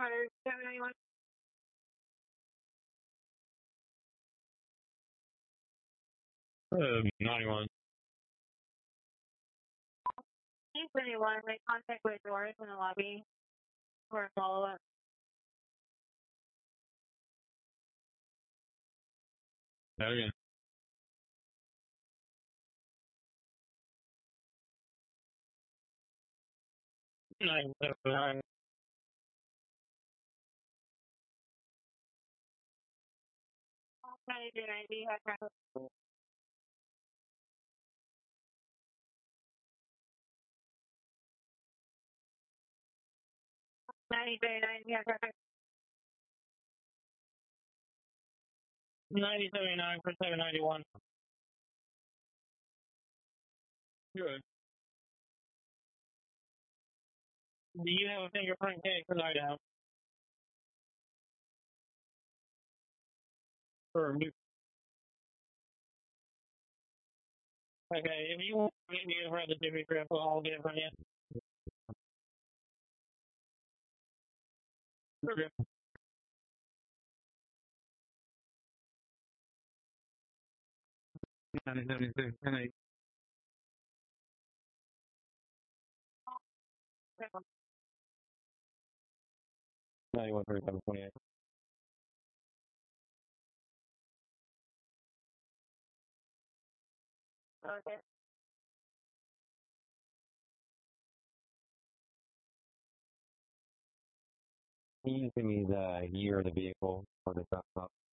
Carter 791. Uh, 91. 21, make contact with doors in the lobby for a follow-up. That again. Nine, 9. 9290, have traffic. 9290, have traffic. 9079 for 791. Good. Do you have a fingerprint case for night out? Or okay, if you want to get me a registry grip, I'll get it from you. Grip. Ninety 76 and 8. Okay. 91 37 28. Okay. Can you give me the year of the vehicle for the truck stop?